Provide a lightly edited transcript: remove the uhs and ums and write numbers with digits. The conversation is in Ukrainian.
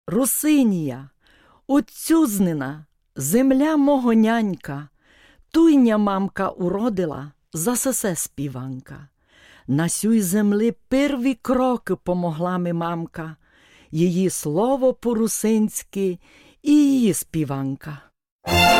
Русинія, отцюзнина, земля мого нянька, туйня мамка уродила, за сесе співанка. На сюй земли перві кроки помогла ми мамка, її слово по-русинськи і її співанка.